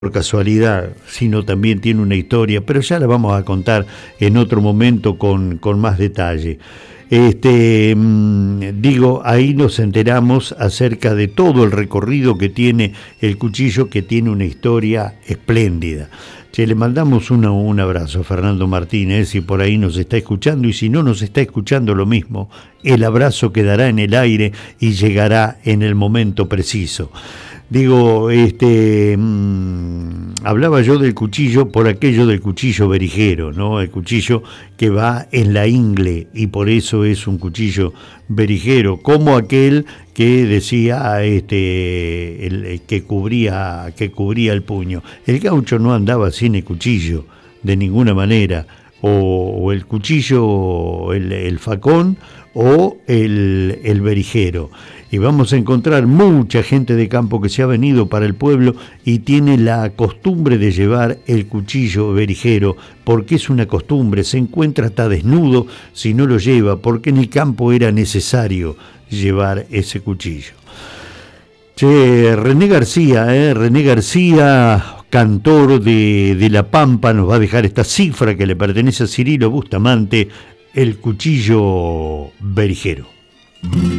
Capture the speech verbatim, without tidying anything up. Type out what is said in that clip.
por casualidad, sino también tiene una historia, pero ya la vamos a contar en otro momento con, con más detalle. Este, mmm, digo, ahí nos enteramos acerca de todo el recorrido que tiene el cuchillo, que tiene una historia espléndida. Che, le mandamos una, un abrazo a Fernando Martínez, si por ahí nos está escuchando, y si no nos está escuchando lo mismo, el abrazo quedará en el aire y llegará en el momento preciso. Digo, este, mmm, hablaba yo del cuchillo por aquello del cuchillo berijero, ¿no? El cuchillo que va en la ingle y por eso es un cuchillo berijero, como aquel que decía, este, el, el que cubría, que cubría el puño. El gaucho no andaba sin el cuchillo de ninguna manera, o, o el cuchillo, el, el facón o el, el berijero. Y vamos a encontrar mucha gente de campo que se ha venido para el pueblo y tiene la costumbre de llevar el cuchillo berijero, porque es una costumbre, se encuentra hasta desnudo si no lo lleva, porque en el campo era necesario llevar ese cuchillo. Che, René García, eh, René García, cantor de, de La Pampa, nos va a dejar esta cifra que le pertenece a Cirilo Bustamante, el cuchillo berijero.